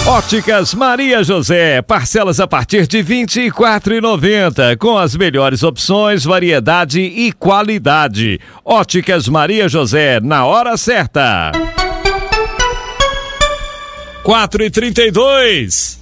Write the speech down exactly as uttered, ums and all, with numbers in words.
Óticas Maria José, parcelas a partir de vinte e quatro reais e noventa centavos, com as melhores opções, variedade e qualidade. Óticas Maria José, na hora certa. quatro e trinta e dois.